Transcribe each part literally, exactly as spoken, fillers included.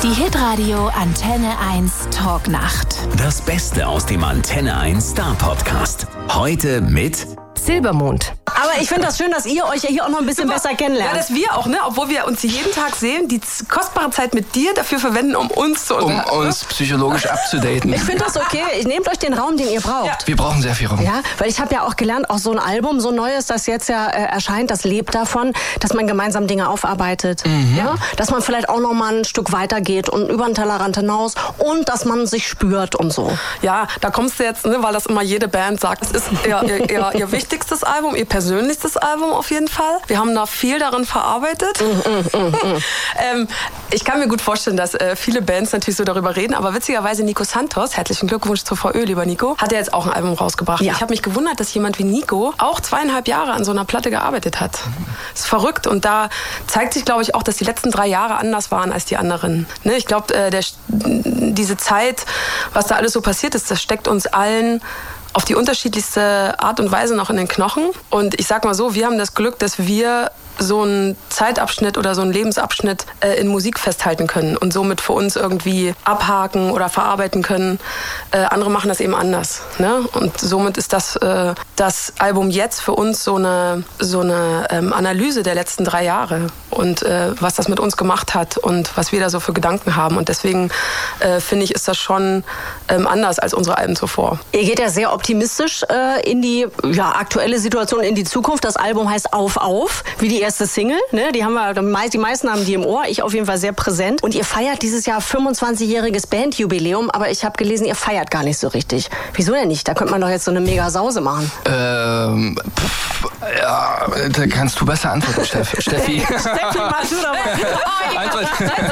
Die Hitradio Antenne eins Talknacht. Das Beste aus dem Antenne eins Star Podcast. Heute mit Silbermond. Aber ich finde das schön, dass ihr euch ja hier auch noch ein bisschen Super. besser kennenlernt. Ja, dass wir auch, ne, obwohl wir uns jeden Tag sehen, die kostbare Zeit mit dir dafür verwenden, um uns zu Um unterhalten. uns psychologisch abzudaten. Ich finde das okay. Ich nehmt euch den Raum, den ihr braucht. Ja. Wir brauchen sehr viel Raum. Ja, weil ich habe ja auch gelernt, auch so ein Album, so ein neues, das jetzt ja äh, erscheint, das lebt davon, dass man gemeinsam Dinge aufarbeitet. Mhm. Ja? Dass man vielleicht auch noch mal ein Stück weiter geht und über den Tellerrand hinaus und dass man sich spürt und so. Ja, da kommst du jetzt, ne, weil das immer jede Band sagt. Es ist ihr, ihr, ihr, ihr wichtigstes Album, ihr persönlichstes Album auf jeden Fall. Wir haben da viel darin verarbeitet. Mm, mm, mm, mm. ähm, ich kann mir gut vorstellen, dass äh, viele Bands natürlich so darüber reden, aber witzigerweise Nico Santos, herzlichen Glückwunsch zur V Ö, lieber Nico, hat ja jetzt auch ein Album rausgebracht. Ja. Ich habe mich gewundert, dass jemand wie Nico auch zweieinhalb Jahre an so einer Platte gearbeitet hat. Das ist verrückt und da zeigt sich, glaube ich, auch, dass die letzten drei Jahre anders waren als die anderen. Ne? Ich glaube, äh, der, diese Zeit, was da alles so passiert ist, das steckt uns allen auf die unterschiedlichste Art und Weise noch in den Knochen. Und ich sag mal so, wir haben das Glück, dass wir so einen Zeitabschnitt oder so einen Lebensabschnitt äh, in Musik festhalten können und somit für uns irgendwie abhaken oder verarbeiten können. Äh, andere machen das eben anders. Ne? Und somit ist das, äh, das Album jetzt für uns so eine, so eine ähm, Analyse der letzten drei Jahre und äh, was das mit uns gemacht hat und was wir da so für Gedanken haben. Und deswegen äh, finde ich, ist das schon ähm, anders als unsere Alben zuvor. Ihr geht ja sehr optimistisch äh, in die ja, aktuelle Situation, in die Zukunft. Das Album heißt Auf, Auf, wie die erste Single. Ne? Die haben wir, die meisten haben die im Ohr, ich auf jeden Fall sehr präsent. Und ihr feiert dieses Jahr fünfundzwanzigjähriges Bandjubiläum, aber ich habe gelesen, ihr feiert gar nicht so richtig. Wieso denn nicht? Da könnte man doch jetzt so eine mega Sause machen. Ähm, pff, ja, da kannst du besser antworten, Steff. Steffi. Steffi, mach du doch mal. Oh, Antwort.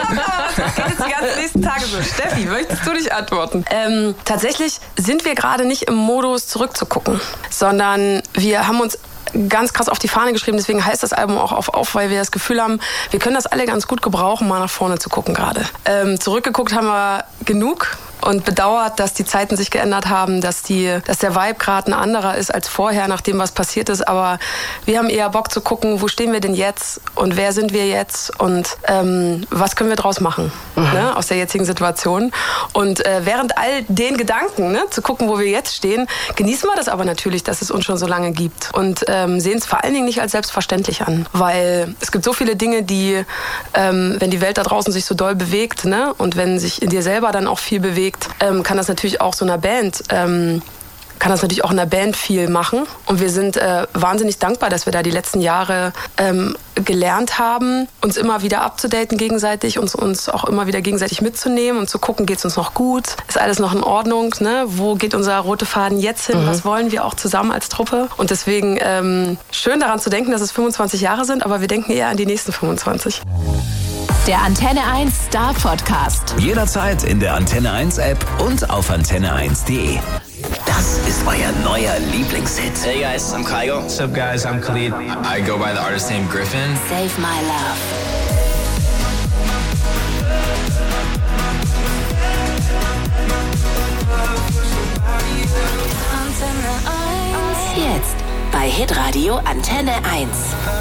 Das geht jetzt die ganzen nächsten Tage so. Steffi, möchtest du nicht antworten? Ähm, tatsächlich sind wir gerade nicht im Modus zurückzugucken, sondern wir haben uns ganz krass auf die Fahne geschrieben, deswegen heißt das Album auch Auf, Auf, weil wir das Gefühl haben, wir können das alle ganz gut gebrauchen, mal nach vorne zu gucken gerade. Ähm, zurückgeguckt haben wir genug und bedauert, dass die Zeiten sich geändert haben, dass, die, dass der Vibe gerade ein anderer ist als vorher, nach dem, was passiert ist. Aber wir haben eher Bock zu gucken, wo stehen wir denn jetzt und wer sind wir jetzt und ähm, was können wir draus machen, mhm. ne, aus der jetzigen Situation. Und äh, während all den Gedanken, ne, zu gucken, wo wir jetzt stehen, genießen wir das aber natürlich, dass es uns schon so lange gibt und ähm, sehen es vor allen Dingen nicht als selbstverständlich an. Weil es gibt so viele Dinge, die, ähm, wenn die Welt da draußen sich so doll bewegt, ne, und wenn sich in dir selber dann auch viel bewegt, Ähm, kann das natürlich auch so einer Band, ähm, kann das natürlich auch in der Band viel machen. Und wir sind äh, wahnsinnig dankbar, dass wir da die letzten Jahre ähm, gelernt haben, uns immer wieder abzudaten gegenseitig, uns, uns auch immer wieder gegenseitig mitzunehmen und zu gucken, geht es uns noch gut, ist alles noch in Ordnung, ne? Wo geht unser roter Faden jetzt hin, mhm. was wollen wir auch zusammen als Truppe. Und deswegen ähm, schön daran zu denken, dass es fünfundzwanzig Jahre sind, aber wir denken eher an die nächsten fünfundzwanzig. Der Antenne eins Star Podcast. jederzeit in der Antenne eins App und auf antenne eins punkt de. Das ist euer neuer Lieblingshit. Hey guys, I'm Kygo. What's up guys, I'm Khalid. I go by the artist name Griffin. Save My Love. Jetzt bei Hitradio Antenne eins.